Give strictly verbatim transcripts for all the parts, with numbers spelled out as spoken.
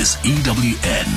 is E W N.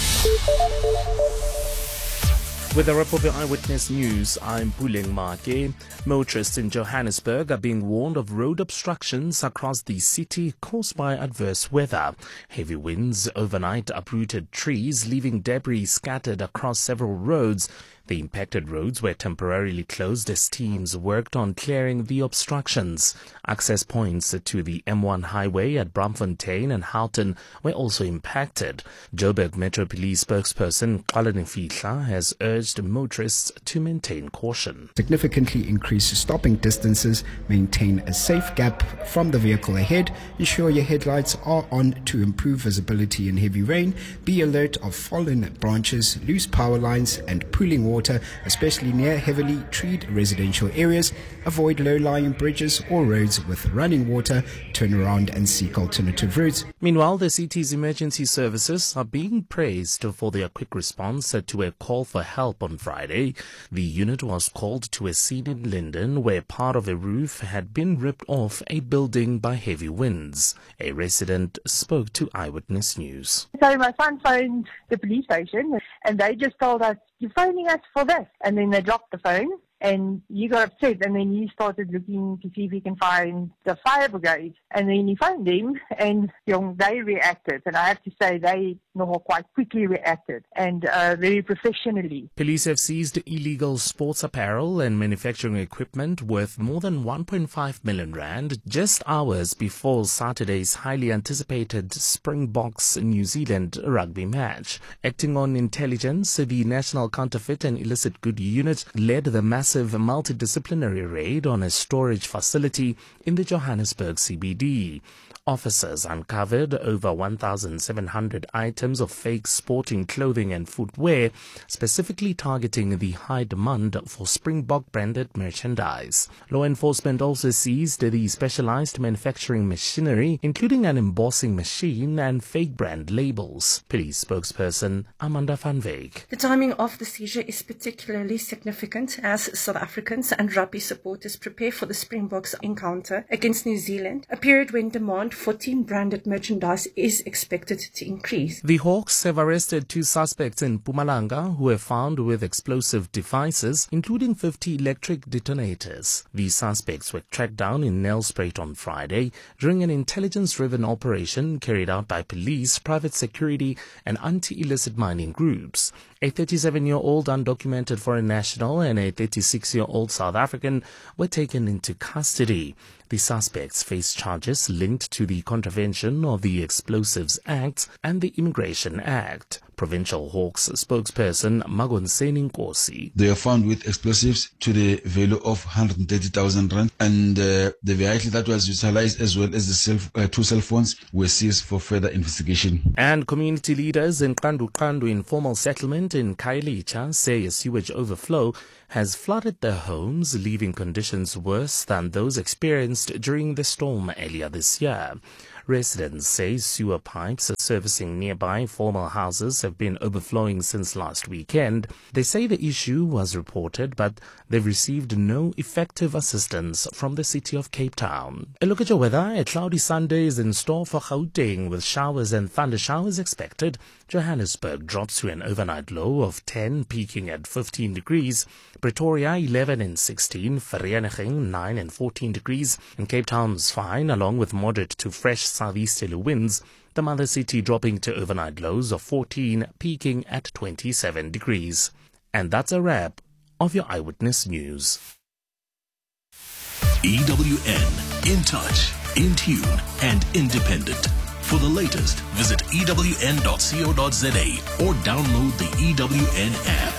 With a wrap of your Eyewitness News, I'm Puleng Make. Motorists in Johannesburg are being warned of road obstructions across the city caused by adverse weather. Heavy winds overnight uprooted trees, leaving debris scattered across several roads. The impacted roads were temporarily closed as teams worked on clearing the obstructions. Access points to the M one highway at Braamfontein and Houghton were also impacted. Joburg Metro Police spokesperson Xalani Fihla has urged motorists to maintain caution. Significantly increase stopping distances, maintain a safe gap from the vehicle ahead, ensure your headlights are on to improve visibility in heavy rain, be alert of fallen branches, loose power lines and pooling water, especially near heavily treed residential areas, avoid low-lying bridges or roads with running water, turn around and seek alternative routes. Meanwhile, the city's emergency services are being praised for their quick response to a call for help on Friday. The unit was called to a scene in Linden where part of a roof had been ripped off a building by heavy winds. A resident spoke to Eyewitness News. So my son phoned the police station and they just told us, "You're phoning us for this." And then they dropped the phone and he got upset and then he started looking to see if he can find the fire brigade. And then he phoned them and you know, they reacted. And I have to say they you know, quite quickly reacted and uh, very professionally. Police have seized illegal sports apparel and manufacturing equipment worth more than one point five million rand just hours before Saturday's highly anticipated Springboks New Zealand rugby match. Acting on intelligence, the National Counterfeit and Illicit Good Unit led the massive multidisciplinary raid on a storage facility in the Johannesburg C B D. Officers uncovered over one thousand seven hundred items of fake sporting clothing and footwear, specifically targeting the high demand for Springbok branded merchandise. Law enforcement also seized the specialized manufacturing machinery, including an embossing machine and fake brand labels. Police spokesperson Amanda van Wyk. The timing of the seizure is particularly significant as South Africans and rugby supporters prepare for the Springboks encounter against New Zealand, a period when demand for team-branded merchandise is expected to increase. The Hawks have arrested two suspects in Mpumalanga who were found with explosive devices, including fifty electric detonators. The suspects were tracked down in Nelspruit on Friday during an intelligence-driven operation carried out by police, private security, and anti-illicit mining groups. A thirty-seven-year-old undocumented foreign national and a thirty-six-year-old South African were taken into custody. The suspects face charges linked to the contravention of the Explosives Act and the Immigration Act. Provincial Hawks spokesperson Magonseni Nkosi. They are found with explosives to the value of one hundred thirty thousand rand, and uh, the vehicle that was utilized as well as the cell, uh, two cell phones were seized for further investigation. And community leaders in Kandu Kandu informal settlement in Khayelitsha say a sewage overflow has flooded their homes, leaving conditions worse than those experienced during the storm earlier this year. Residents say sewer pipes servicing nearby formal houses have been overflowing since last weekend. They say the issue was reported, but they've received no effective assistance from the city of Cape Town. A look at your weather. A cloudy Sunday is in store for Gauteng with showers and thunder showers expected. Johannesburg drops to an overnight low of ten, peaking at fifteen degrees. Pretoria eleven and sixteen, Vereeniging nine and fourteen degrees, and Cape Town's fine along with moderate to fresh southeasterly winds. The mother city dropping to overnight lows of fourteen, peaking at twenty-seven degrees. And that's a wrap of your Eyewitness News. E W N, in touch, in tune, and independent. For the latest, visit E W N dot co dot za or download the E W N app.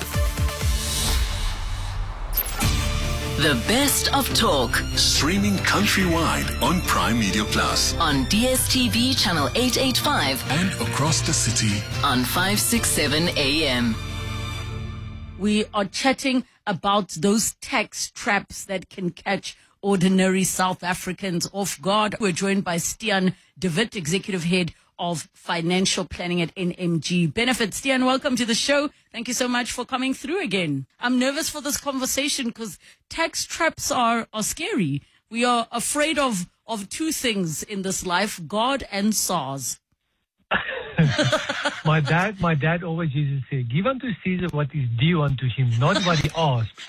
The best of talk. Streaming countrywide on Prime Media Plus. On D S T V channel eight eighty-five. And across the city. On five sixty-seven A M. We are chatting about those tax traps that can catch ordinary South Africans off guard. We're joined by Stian de Wit, Executive Head of Financial Planning at N M G Benefits. Stian, welcome to the show. Thank you so much for coming through again. I'm nervous for this conversation because tax traps are, are scary. We are afraid of, of two things in this life, God and SARS. my dad, my dad always used to say, "Give unto Caesar what is due unto him, not what he asks."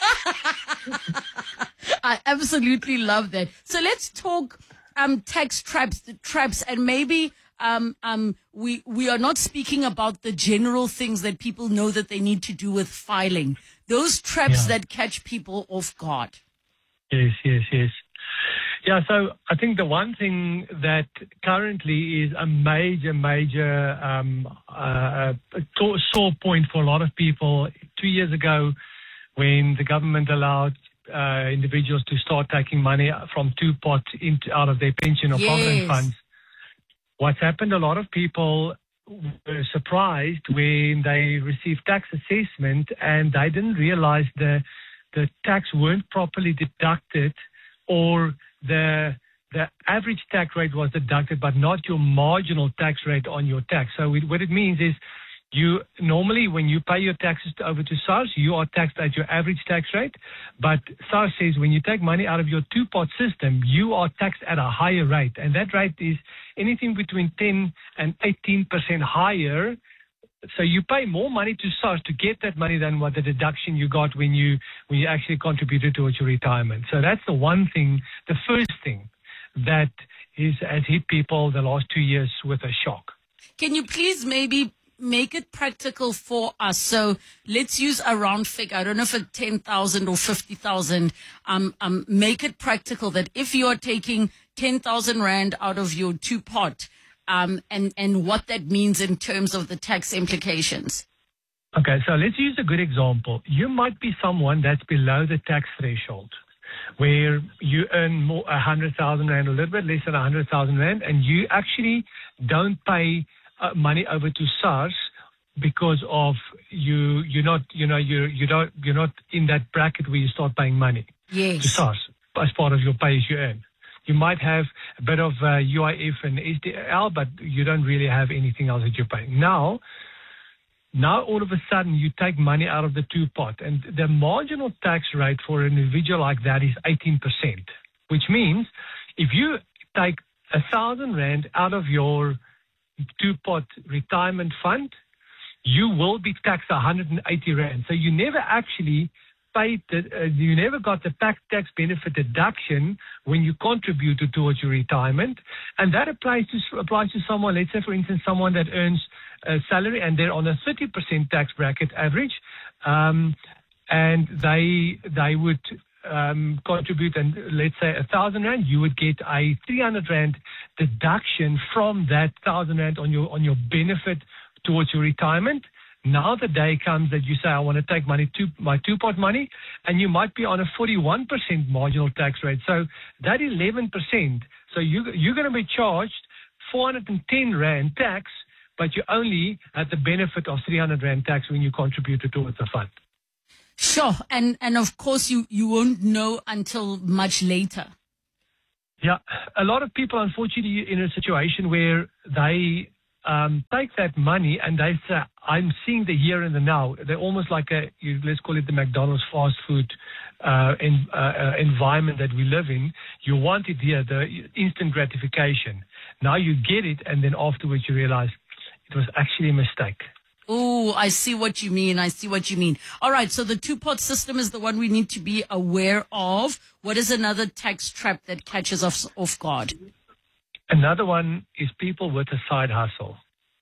I absolutely love that. So let's talk um, tax traps, traps, and maybe um, um, we we are not speaking about the general things that people know that they need to do with filing. Those traps Yeah. that catch people off guard. Yes, yes, yes. Yeah, so I think the one thing that currently is a major, major um, uh, to- sore point for a lot of people, two years ago when the government allowed uh, individuals to start taking money from two pot into, out of their pension or Yes. provident funds, what's happened, a lot of people were surprised when they received tax assessment and they didn't realize the the tax weren't properly deducted, or the the average tax rate was deducted, but not your marginal tax rate on your tax. So it, what it means is, you normally when you pay your taxes to, over to SARS, you are taxed at your average tax rate. But SARS says when you take money out of your two-pot system, you are taxed at a higher rate, and that rate is anything between ten and eighteen percent higher. So you pay more money to SARS to get that money than what the deduction you got when you when you actually contributed towards your retirement. So that's the one thing, the first thing that is has hit people the last two years with a shock. Can you please maybe make it practical for us? So let's use a round figure. I don't know if it's ten thousand or fifty thousand. Um, um, make it practical that if you're taking ten thousand rand out of your two pot, um, and, and what that means in terms of the tax implications. Okay, so let's use a good example. You might be someone that's below the tax threshold, where you earn more a hundred thousand rand, a little bit less than a hundred thousand rand, and you actually don't pay uh, money over to SARS because of you. You're not, you know, you you don't, you're not in that bracket where you start paying money Yes. to SARS as part of your pay as you earn. You might have a bit of uh, U I F and S D L, but you don't really have anything else that you're paying. Now, now all of a sudden you take money out of the two pot, and the marginal tax rate for an individual like that is eighteen percent, which means if you take a thousand rand out of your two pot retirement fund, you will be taxed one hundred eighty rand. So you never actually paid, the, uh, you never got the tax tax benefit deduction when you contributed towards your retirement, and that applies to applies to someone. Let's say, for instance, someone that earns a salary and they're on a thirty percent tax bracket average, um, and they they would um, contribute, and let's say a thousand rand, you would get a three hundred rand deduction from that thousand rand on your on your benefit towards your retirement. Now the day comes that you say, I want to take money to my two-pot money, and you might be on a forty-one percent marginal tax rate. So that eleven percent. So you, you're going to be charged four hundred ten rand tax, but you only had the benefit of three hundred rand tax when you contributed towards the fund. Sure. And, and of course you, you won't know until much later. Yeah. A lot of people, unfortunately, in a situation where they Um, take that money and they say, I'm seeing the here and the now. They're almost like a, you, let's call it the McDonald's fast food uh, in, uh, uh, environment that we live in. You want it here, the instant gratification. Now you get it, and then afterwards you realize it was actually a mistake. Oh, I see what you mean. I see what you mean. All right. So the two-pot system is the one we need to be aware of. What is another tax trap that catches us off guard? Another one is people with a side hustle.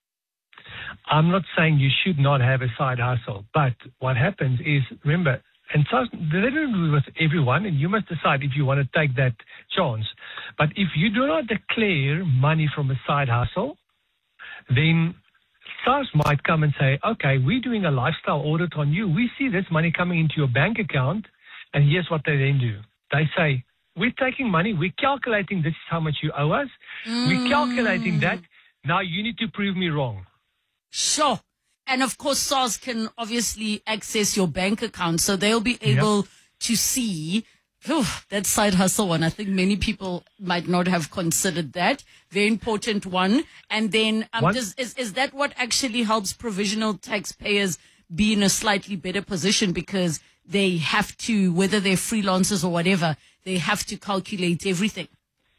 I'm not saying you should not have a side hustle, but what happens is, remember, and so they don't do it with everyone, and you must decide if you want to take that chance. But if you do not declare money from a side hustle, then SARS might come and say, okay, we're doing a lifestyle audit on you. We see this money coming into your bank account, and here's what they then do. They say, we're taking money, we're calculating this is how much you owe us. Mm. We're calculating that. Now you need to prove me wrong. Sure. And of course, SARS can obviously access your bank account, so they'll be able yep. to see whew, that side hustle one. I think many people might not have considered that. Very important one. And then um, does, is, is that what actually helps provisional taxpayers be in a slightly better position, because they have to, whether they're freelancers or whatever, they have to calculate everything?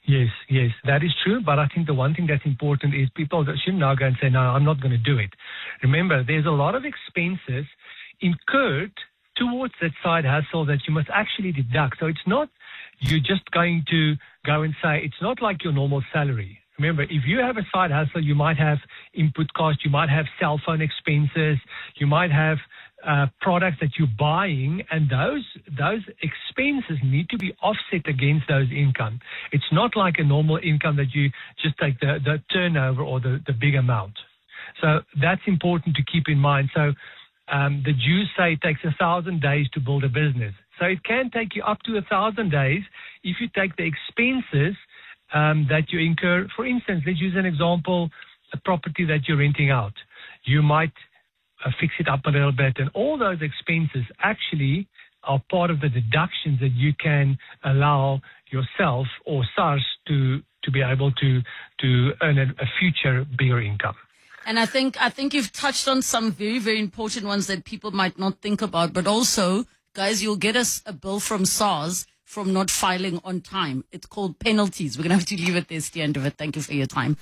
Yes, yes, that is true. But I think the one thing that's important is people that shouldn't now go and say, no, I'm not going to do it. Remember, there's a lot of expenses incurred towards that side hustle that you must actually deduct. So it's not you're just going to go and say, it's not like your normal salary. Remember, if you have a side hustle, you might have input costs, you might have cell phone expenses, you might have uh, products that you're buying, and those those expenses need to be offset against those income. It's not like a normal income that you just take the, the turnover or the, the big amount. So that's important to keep in mind. So um, the Jews say it takes a thousand days to build a business. So it can take you up to a thousand days if you take the expenses um, that you incur. For instance, let's use an example, a property that you're renting out. You might uh, fix it up a little bit, and all those expenses actually are part of the deductions that you can allow yourself or SARS to, to be able to, to earn a, a future bigger income. And I think I think you've touched on some very, very important ones that people might not think about. But also, guys, you'll get us a bill from SARS from not filing on time. It's called penalties. We're going to have to leave it there, Stian de Wit. Thank you for your time.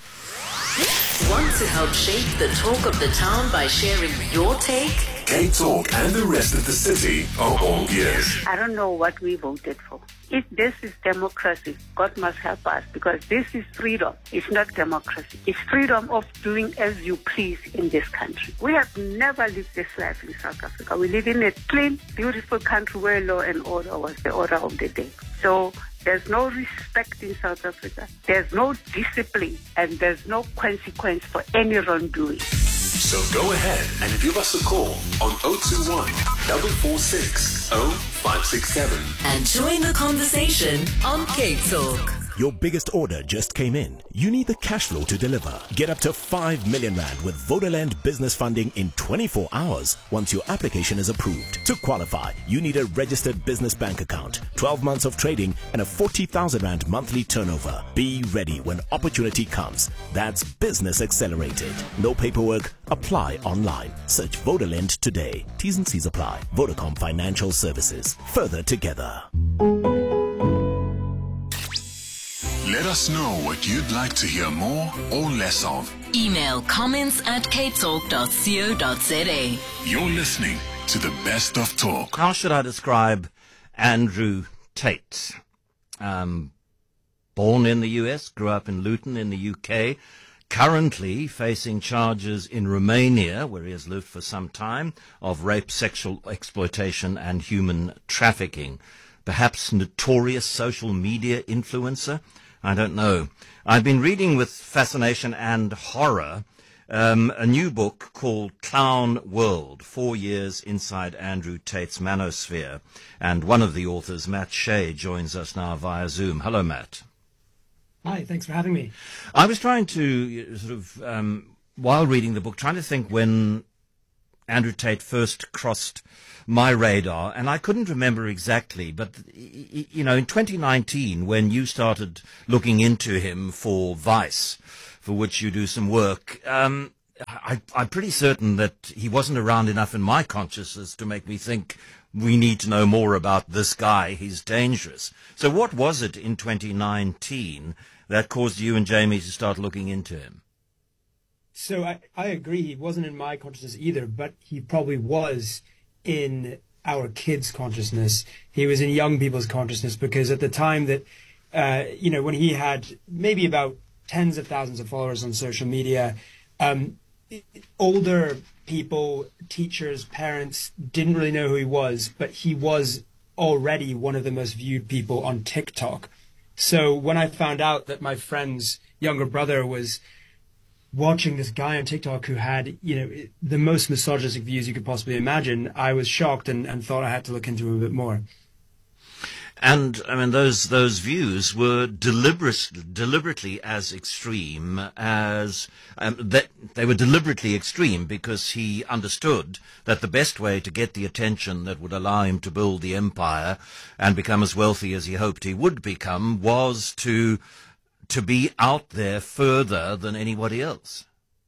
Want to help shape the talk of the town by sharing your take? K-Talk and the rest of the city are all ears. I don't know what we voted for. If this is democracy, God must help us, because this is freedom. It's not democracy. It's freedom of doing as you please in this country. We have never lived this life in South Africa. We live in a clean, beautiful country where law and order was the order of the day. So there's no respect in South Africa. There's no discipline, and there's no consequence for any wrongdoing. So go ahead and give us a call on zero two one, four four six, zero five six seven. And join the conversation on K-Talk. Your biggest order just came in. You need the cash flow to deliver. Get up to five million rand with Vodaland business funding in twenty-four hours once your application is approved. To qualify, you need a registered business bank account, twelve months of trading, and a forty thousand rand monthly turnover. Be ready when opportunity comes. That's Business Accelerated. No paperwork. Apply online. Search Vodaland today. T's and C's apply. Vodacom Financial Services. Further together. Let us know what you'd like to hear more or less of. Email comments at k talk dot co dot za. You're listening to the best of talk. How should I describe Andrew Tate? Um, born in the U S, grew up in Luton in the U K, currently facing charges in Romania, where he has lived for some time, of rape, sexual exploitation and human trafficking. Perhaps notorious social media influencer? I don't know. I've been reading with fascination and horror um, a new book called Clown World, Four Years Inside Andrew Tate's Manosphere. And one of the authors, Matt Shea, joins us now via Zoom. Hello, Matt. Hi, thanks for having me. I was trying to sort of, um, while reading the book, trying to think when Andrew Tate first crossed my radar, and I couldn't remember exactly, but, you know, in twenty nineteen, when you started looking into him for Vice, for which you do some work, um, I, I'm pretty certain that he wasn't around enough in my consciousness to make me think we need to know more about this guy. He's dangerous. So what was it in twenty nineteen that caused you and Jamie to start looking into him? So I, I agree, he wasn't in my consciousness either, but he probably was in our kids' consciousness. He was in young people's consciousness, because at the time that, uh, you know, when he had maybe about tens of thousands of followers on social media, um, older people, teachers, parents didn't really know who he was, but he was already one of the most viewed people on TikTok. So when I found out that my friend's younger brother was watching this guy on TikTok who had, you know, the most misogynistic views you could possibly imagine, I was shocked and, and thought I had to look into him a bit more. And, I mean, those those views were deliberate, deliberately as extreme as... Um, they, they were deliberately extreme because he understood that the best way to get the attention that would allow him to build the empire and become as wealthy as he hoped he would become was to... to be out there further than anybody else.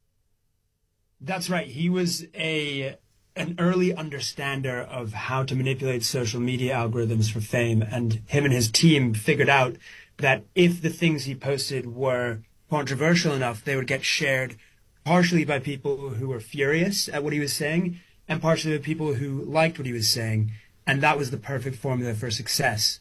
That's right. He was a an early understander of how to manipulate social media algorithms for fame, and him and his team figured out that if the things he posted were controversial enough, they would get shared partially by people who were furious at what he was saying and partially by people who liked what he was saying. And that was the perfect formula for success.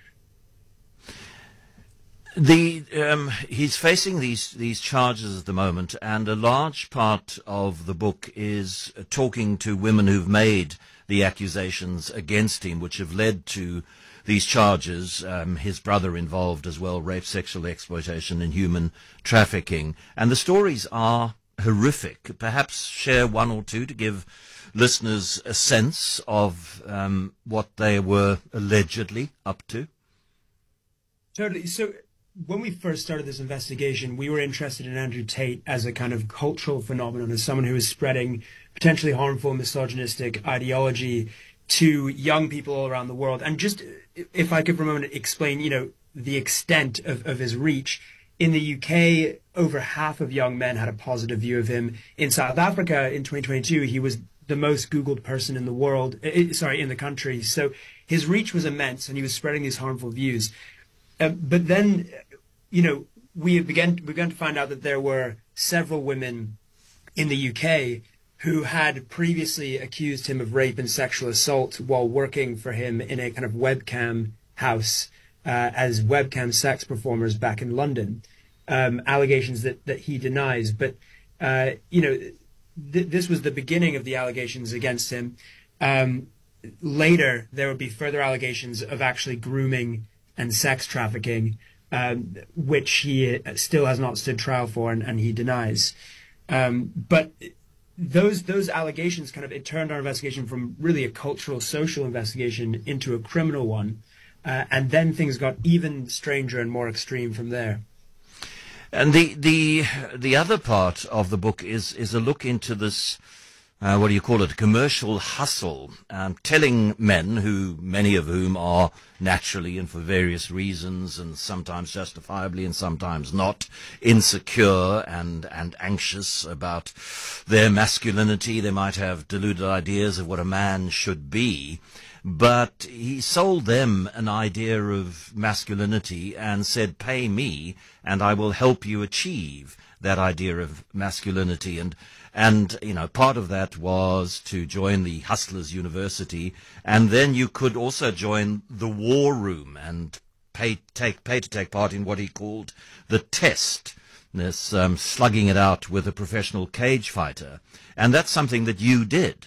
The um, he's facing these these charges at the moment, and a large part of the book is talking to women who've made the accusations against him, which have led to these charges. Um, his brother involved as well, rape, sexual exploitation, and human trafficking. And the stories are horrific. Perhaps share one or two to give listeners a sense of um, what they were allegedly up to. Totally. So when we first started this investigation, we were interested in Andrew Tate as a kind of cultural phenomenon, as someone who was spreading potentially harmful misogynistic ideology to young people all around the world. And just, if I could for a moment explain, you know, the extent of, of his reach. In the U K, over half of young men had a positive view of him. In South Africa, in twenty twenty-two, he was the most Googled person in the world, uh, sorry, in the country. So his reach was immense, and he was spreading these harmful views. Uh, but then, you know, we began, we began to find out that there were several women in the U K who had previously accused him of rape and sexual assault while working for him in a kind of webcam house uh, as webcam sex performers back in London. Um, allegations that, that he denies. But, uh, you know, th- this was the beginning of the allegations against him. Um, later, there would be further allegations of actually grooming and sex trafficking, um, which he still has not stood trial for, and, and he denies. Um, but those those allegations kind of, it turned our investigation from really a cultural, social investigation into a criminal one. Uh, and then things got even stranger and more extreme from there. And the the the other part of the book is is a look into this, uh, what do you call it, commercial hustle, um, telling men, who many of whom are naturally and for various reasons, and sometimes justifiably and sometimes not, insecure and and anxious about their masculinity. They might have deluded ideas of what a man should be. But he sold them an idea of masculinity and said, pay me and I will help you achieve that idea of masculinity. And, and you know, part of that was to join the Hustlers University. And then you could also join the War Room and pay, take, pay to take part in what he called the test, this um, slugging it out with a professional cage fighter. And that's something that you did.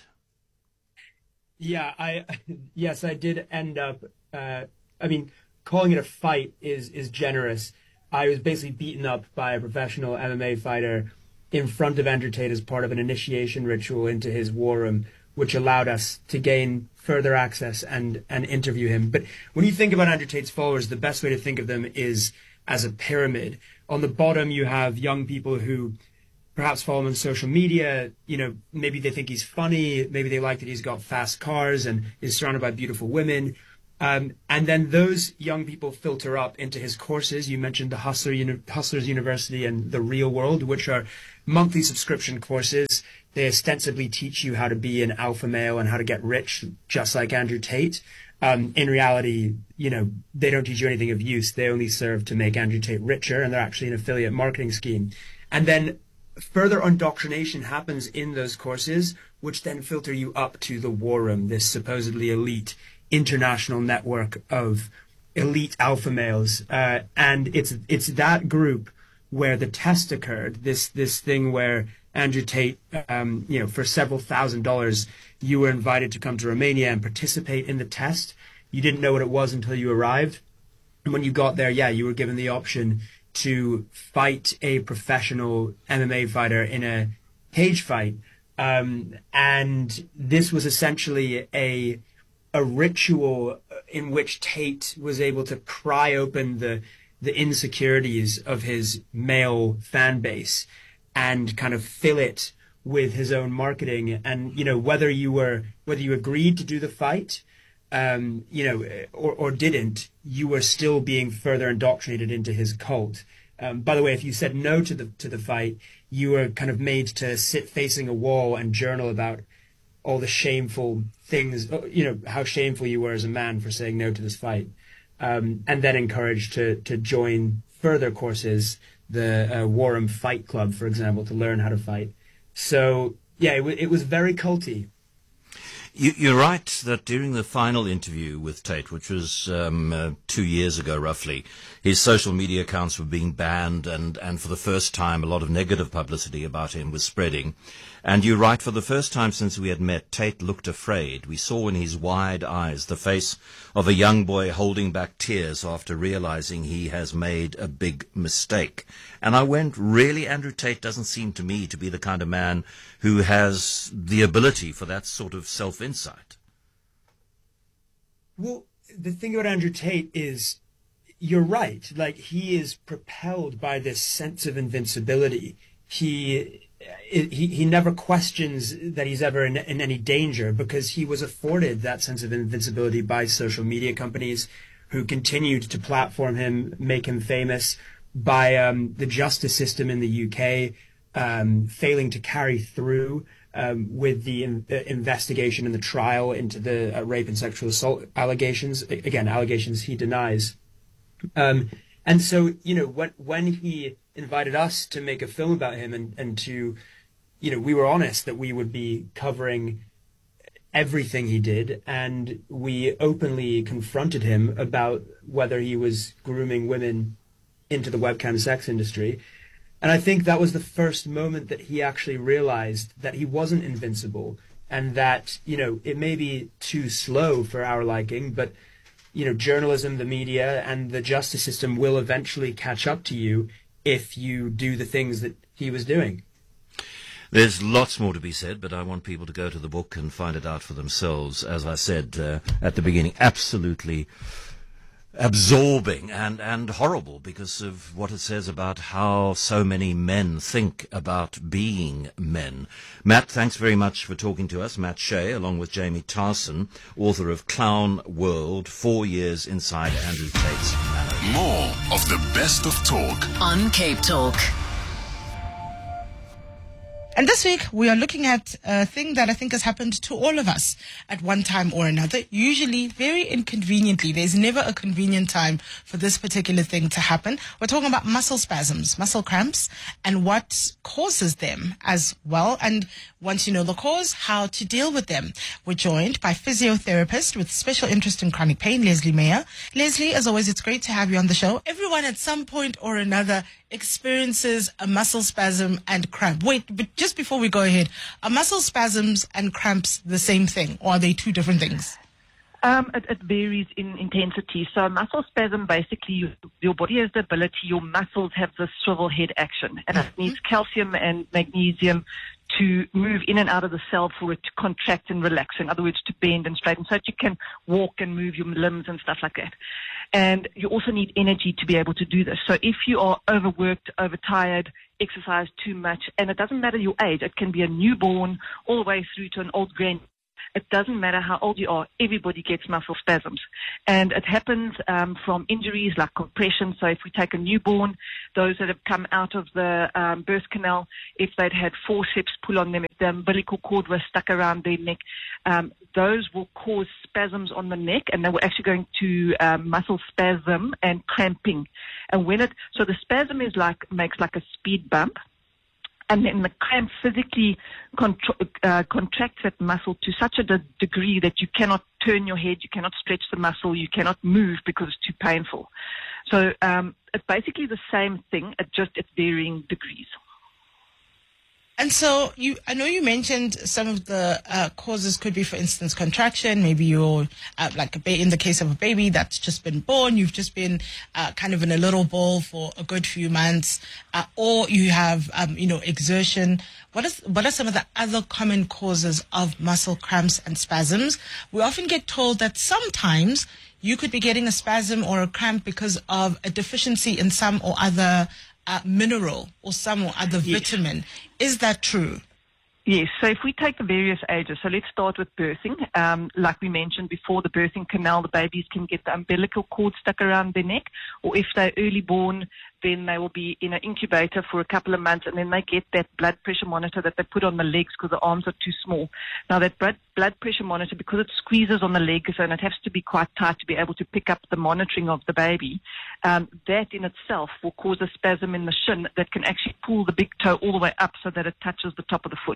Yeah, I yes, I did end up. Uh, I mean, calling it a fight is is generous. I was basically beaten up by a professional M M A fighter in front of Andrew Tate as part of an initiation ritual into his war room, which allowed us to gain further access and and interview him. But when you think about Andrew Tate's followers, the best way to think of them is as a pyramid. On the bottom, you have young people who perhaps follow him on social media. You know, maybe they think he's funny. Maybe they like that he's got fast cars and is surrounded by beautiful women. Um, and then those young people filter up into his courses. You mentioned the Hustler Uni- Hustlers University and the Real World, which are monthly subscription courses. They ostensibly teach you how to be an alpha male and how to get rich, just like Andrew Tate. Um, in reality, you know, they don't teach you anything of use. They only serve to make Andrew Tate richer, and they're actually an affiliate marketing scheme. And then further indoctrination happens in those courses, which then filter you up to the War Room, this supposedly elite international network of elite alpha males. Uh, and it's it's that group where the test occurred, this this thing where Andrew Tate, um, you know, for several thousand dollars, you were invited to come to Romania and participate in the test. You didn't know what it was until you arrived. And when you got there, yeah, you were given the option to fight a professional M M A fighter in a cage fight. Um, and this was essentially a a ritual in which Tate was able to pry open the the insecurities of his male fan base and kind of fill it with his own marketing. And, you know, whether you were whether you agreed to do the fight, um, you know, or, or didn't, you were still being further indoctrinated into his cult. Um, by the way, if you said no to the to the fight, you were kind of made to sit facing a wall and journal about all the shameful things, you know, how shameful you were as a man for saying no to this fight. um, and then encouraged to, to join further courses, the uh, Warham Fight Club, for example, to learn how to fight. So, yeah, it, w- it was very culty. You, you're right that during the final interview with Tate, which was um, uh, two years ago roughly, his social media accounts were being banned, and, and for the first time a lot of negative publicity about him was spreading. And you're right, for the first time since we had met, Tate looked afraid. We saw in his wide eyes the face of a young boy holding back tears after realizing he has made a big mistake. And I went, really, Andrew Tate doesn't seem to me to be the kind of man who has the ability for that sort of self-insight. Well, the thing about Andrew Tate is, you're right. Like, he is propelled by this sense of invincibility. He he he never questions that he's ever in, in any danger, because he was afforded that sense of invincibility by social media companies who continued to platform him, make him famous, by um, the justice system in the U K um, failing to carry through um, with the in, uh, investigation and the trial into the uh, rape and sexual assault allegations. Again, allegations he denies. Um, and so, you know, when, when he invited us to make a film about him and, and to, you know, we were honest that we would be covering everything he did, and we openly confronted him about whether he was grooming women into the webcam sex industry. And I think that was the first moment that he actually realized that he wasn't invincible, and that, you know, it may be too slow for our liking, but, you know, journalism, the media, and the justice system will eventually catch up to you if you do the things that he was doing. There's lots more to be said, but I want people to go to the book and find it out for themselves. As I said uh, at the beginning, absolutely absorbing and, and horrible because of what it says about how so many men think about being men. Matt, thanks very much for talking to us. Matt Shea, along with Jamie Tarson, author of Clown World, Four Years Inside Andrew Tate's Marriage. More of the best of talk on Cape Talk. And this week, we are looking at a thing that I think has happened to all of us at one time or another, usually very inconveniently. There's never a convenient time for this particular thing to happen. We're talking about muscle spasms, muscle cramps, and what causes them as well. And once you know the cause, how to deal with them. We're joined by physiotherapist with special interest in chronic pain, Leslie Meyer. Leslie, as always, it's great to have you on the show. Everyone at some point or another experiences a muscle spasm and cramp. Wait, but just before we go ahead, are muscle spasms and cramps the same thing, or are they two different things? Um, it, it varies in intensity. So muscle spasm, basically, you, your body has the ability, your muscles have the swivel head action, and it needs calcium and magnesium to move in and out of the cell for it to contract and relax. In other words, to bend and straighten, so that you can walk and move your limbs and stuff like that. And you also need energy to be able to do this. So if you are overworked, overtired, exercise too much, and it doesn't matter your age, it can be a newborn all the way through to an old grand. It doesn't matter how old you are, everybody gets muscle spasms. And it happens um, from injuries like compression. So if we take a newborn, those that have come out of the um, birth canal, if they'd had forceps pull on them, if the umbilical cord was stuck around their neck, um, those will cause spasms on the neck, and they were actually going to um, muscle spasm and cramping. And when it, so the spasm is like, makes like a speed bump. And then the cramp physically contra- uh, contracts that muscle to such a de- degree that you cannot turn your head, you cannot stretch the muscle, you cannot move because it's too painful. So um, it's basically the same thing, at just at varying degrees. And so you, I know you mentioned some of the uh, causes could be, for instance, contraction. Maybe you're uh, like a ba- in the case of a baby that's just been born, you've just been uh, kind of in a little ball for a good few months, uh, or you have, um, you know, exertion. What is what are some of the other common causes of muscle cramps and spasms? We often get told that sometimes you could be getting a spasm or a cramp because of a deficiency in some or other Uh, mineral or some or other yes. vitamin. Is that true? Yes. So if we take the various ages, so let's start with birthing. Um, like we mentioned before, the birthing canal, the babies can get the umbilical cord stuck around their neck, or if they're early born, then they will be in an incubator for a couple of months, and then they get that blood pressure monitor that they put on the legs because the arms are too small. Now, that blood, blood pressure monitor, because it squeezes on the legs and it has to be quite tight to be able to pick up the monitoring of the baby, um, that in itself will cause a spasm in the shin that can actually pull the big toe all the way up so that it touches the top of the foot.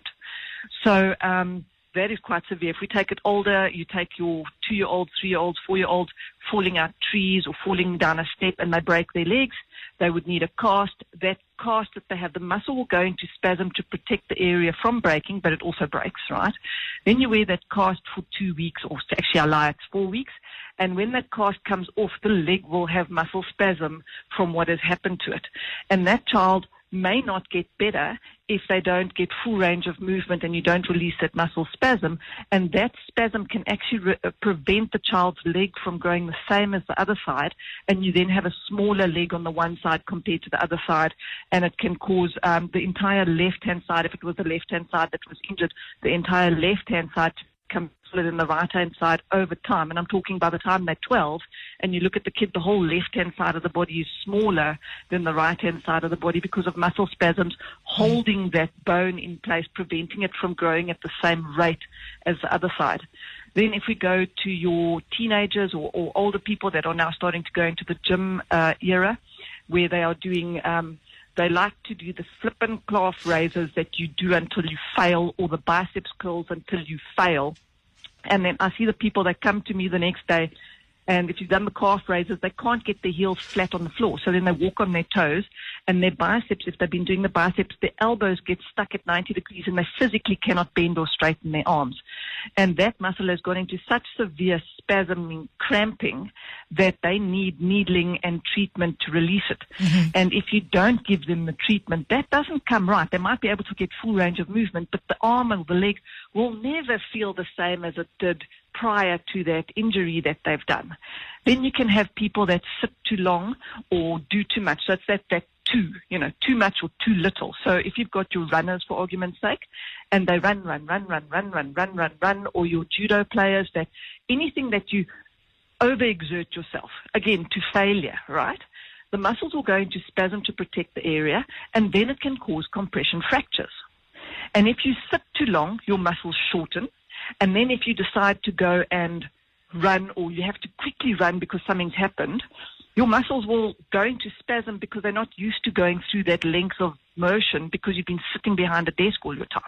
So um, that is quite severe. If we take it older, you take your two-year-olds, three-year-olds, four-year-olds falling out trees or falling down a step and they break their legs, they would need a cast. That cast that they have, the muscle will go into spasm to protect the area from breaking, but it also breaks, right? Then you wear that cast for two weeks, or actually I lie, it's four weeks. And when that cast comes off, the leg will have muscle spasm from what has happened to it. And that child may not get better if they don't get full range of movement and you don't release that muscle spasm. And that spasm can actually re- prevent the child's leg from growing the same as the other side. And you then have a smaller leg on the one side compared to the other side. And it can cause um, the entire left-hand side, if it was the left-hand side that was injured, the entire left-hand side to become split in the right-hand side over time. And I'm talking by the time they're twelve, and you look at the kid, the whole left-hand side of the body is smaller than the right-hand side of the body because of muscle spasms holding that bone in place, preventing it from growing at the same rate as the other side. Then if we go to your teenagers or, or older people that are now starting to go into the gym uh, era, where they are doing um, they like to do the flip and calf raises that you do until you fail, or the biceps curls until you fail. And then I see the people that come to me the next day, and if you've done the calf raises, they can't get their heels flat on the floor. So then they walk on their toes, and their biceps, if they've been doing the biceps, their elbows get stuck at ninety degrees, and they physically cannot bend or straighten their arms. And that muscle has gone into such severe spasming, cramping, that they need needling and treatment to release it. Mm-hmm. And if you don't give them the treatment, that doesn't come right. They might be able to get full range of movement, but the arm and the leg will never feel the same as it did prior to that injury that they've done. Then you can have people that sit too long or do too much. So it's that, that too, you know, too much or too little. So if you've got your runners, for argument's sake, and they run, run, run, run, run, run, run, run, run, or your judo players, that anything that you overexert yourself, again, to failure, right? The muscles will go into spasm to protect the area, and then it can cause compression fractures. And if you sit too long, your muscles shorten. And then if you decide to go and run, or you have to quickly run because something's happened, your muscles will go into spasm because they're not used to going through that length of motion because you've been sitting behind a desk all your time.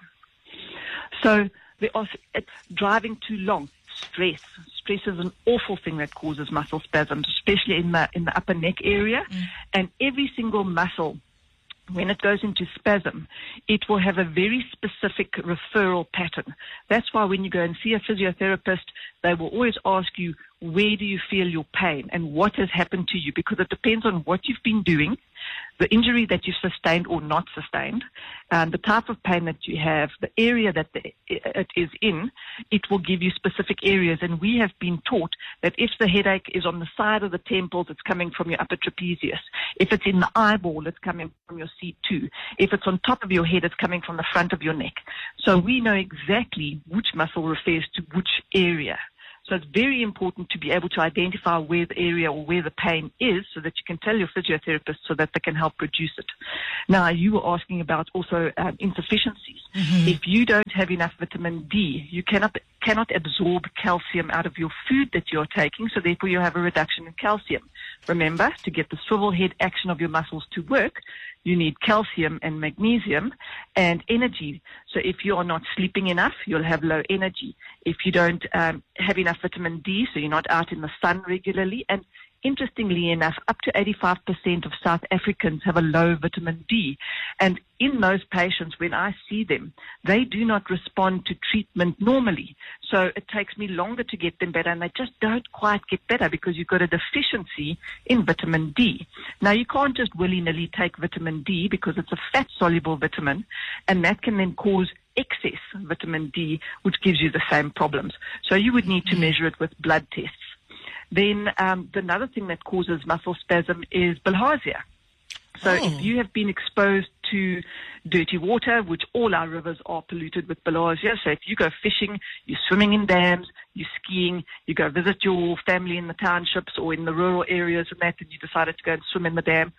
So they are, it's driving too long. Stress. Stress is an awful thing that causes muscle spasms, especially in the in the upper neck area. Mm. And every single muscle, when it goes into spasm, it will have a very specific referral pattern. That's why when you go and see a physiotherapist, they will always ask you, where do you feel your pain and what has happened to you? Because it depends on what you've been doing, the injury that you've sustained or not sustained, and the type of pain that you have, the area that the, it is in, it will give you specific areas. And we have been taught that if the headache is on the side of the temples, it's coming from your upper trapezius. If it's in the eyeball, it's coming from your C two. If it's on top of your head, it's coming from the front of your neck. So we know exactly which muscle refers to which area. So it's very important to be able to identify where the area or where the pain is so that you can tell your physiotherapist so that they can help reduce it. Now, you were asking about also um, insufficiencies. Mm-hmm. If you don't have enough vitamin D, you cannot cannot absorb calcium out of your food that you're taking, so therefore you have a reduction in calcium. Remember, to get the swivel head action of your muscles to work, you need calcium and magnesium and energy. So if you are not sleeping enough, you'll have low energy. If you don't um, have enough vitamin D, so you're not out in the sun regularly, and interestingly enough, up to eighty-five percent of South Africans have a low vitamin D. And in those patients, when I see them, they do not respond to treatment normally. So it takes me longer to get them better, and they just don't quite get better because you've got a deficiency in vitamin D. Now, you can't just willy-nilly take vitamin D because it's a fat-soluble vitamin, and that can then cause excess vitamin D, which gives you the same problems. So you would need to measure it with blood tests. Then um, the another thing that causes muscle spasm is bilharzia. So oh. if you have been exposed to dirty water, which all our rivers are polluted with bilharzia, so if you go fishing, you're swimming in dams, you're skiing, you go visit your family in the townships or in the rural areas and that, and you decided to go and swim in the dam,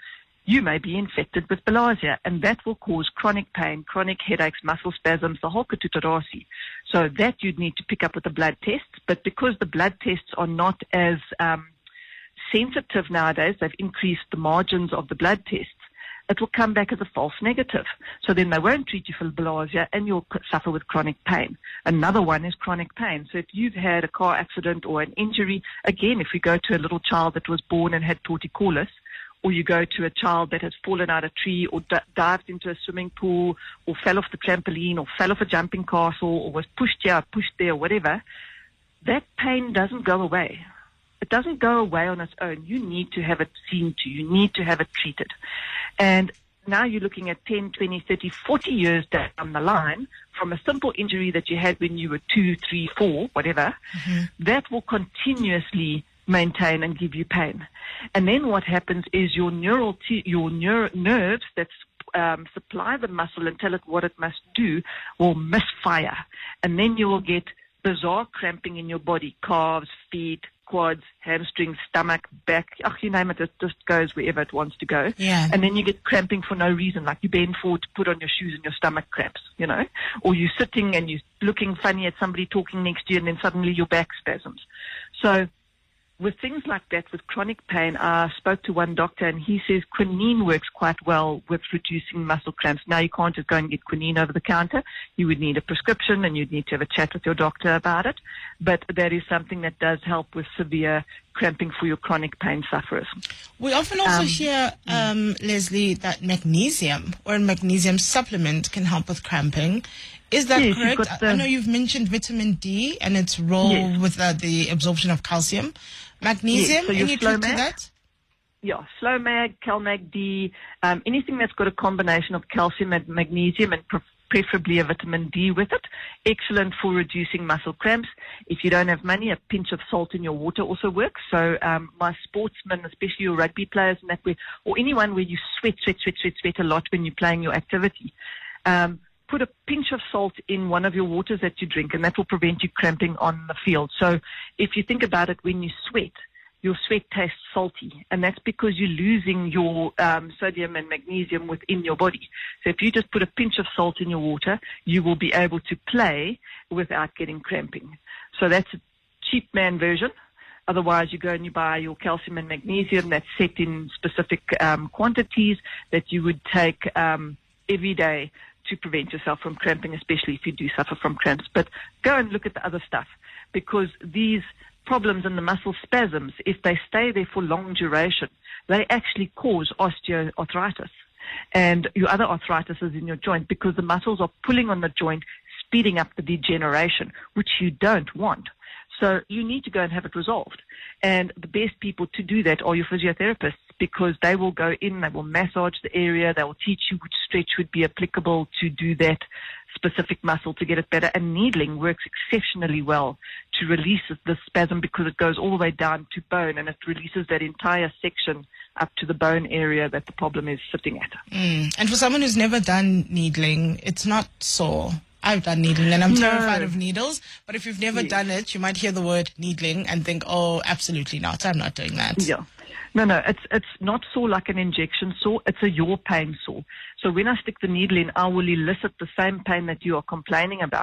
you may be infected with bilharzia, and that will cause chronic pain, chronic headaches, muscle spasms, the whole katutarasi. So that you'd need to pick up with a blood test. But because the blood tests are not as um, sensitive nowadays, they've increased the margins of the blood tests, it will come back as a false negative. So then they won't treat you for bilharzia and you'll suffer with chronic pain. Another one is chronic pain. So if you've had a car accident or an injury, again, if we go to a little child that was born and had torticollis, or you go to a child that has fallen out a tree or d- dived into a swimming pool or fell off the trampoline or fell off a jumping castle or was pushed here, pushed there, whatever, that pain doesn't go away. It doesn't go away on its own. You need to have it seen to. You need to have it treated. And now you're looking at ten, twenty, thirty, forty years down the line from a simple injury that you had when you were two, three, four, whatever, mm-hmm. that will continuously maintain and give you pain. And then what happens is your neural t- your neur- nerves that um, supply the muscle and tell it what it must do will misfire. And then you will get bizarre cramping in your body, calves, feet, quads, hamstrings, stomach, back, ach, you name it, it just goes wherever it wants to go. Yeah. And then you get cramping for no reason, like you bend forward to put on your shoes and your stomach cramps, you know, or you're sitting and you're looking funny at somebody talking next to you and then suddenly your back spasms. So with things like that, with chronic pain, I spoke to one doctor and he says quinine works quite well with reducing muscle cramps. Now, you can't just go and get quinine over the counter. You would need a prescription and you'd need to have a chat with your doctor about it. But that is something that does help with severe cramping for your chronic pain sufferers. We often also Um, hear, um, Leslie, that magnesium or a magnesium supplement can help with cramping. Is that Yes, you've correct? got the- I know you've mentioned vitamin D and its role Yes. with uh, the absorption of calcium. Magnesium, Yes, so your any truth to Slowmag? that? Yeah, Slowmag, Calmag D, um, anything that's got a combination of calcium and magnesium and pre- preferably a vitamin D with it. Excellent for reducing muscle cramps. If you don't have money, a pinch of salt in your water also works. So um, my sportsmen, especially your rugby players and that way, or anyone where you sweat, sweat, sweat, sweat, sweat a lot when you're playing your activity, um, put a pinch of salt in one of your waters that you drink, and that will prevent you cramping on the field. So if you think about it, when you sweat, your sweat tastes salty, and that's because you're losing your um, sodium and magnesium within your body. So if you just put a pinch of salt in your water, you will be able to play without getting cramping. So that's a cheap man version. Otherwise, you go and you buy your calcium and magnesium that's set in specific um, quantities that you would take um, every day to prevent yourself from cramping, especially if you do suffer from cramps. But go and look at the other stuff, because these problems in the muscle spasms, if they stay there for long duration, they actually cause osteoarthritis. And your other arthritis is in your joint because the muscles are pulling on the joint, speeding up the degeneration, which you don't want. So you need to go and have it resolved. And the best people to do that are your physiotherapists, because they will go in, they will massage the area, they will teach you which stretch would be applicable to do that specific muscle to get it better. And needling works exceptionally well to release the spasm because it goes all the way down to bone and it releases that entire section up to the bone area that the problem is sitting at. Mm. And for someone who's never done needling, it's not sore. I've done needling and I'm No. terrified of needles. But if you've never Yes. done it, you might hear the word needling and think, oh, absolutely not. I'm not doing that. Yeah. No, no, it's it's not sore like an injection sore. It's a yaw pain sore. So when I stick the needle in, I will elicit the same pain that you are complaining about.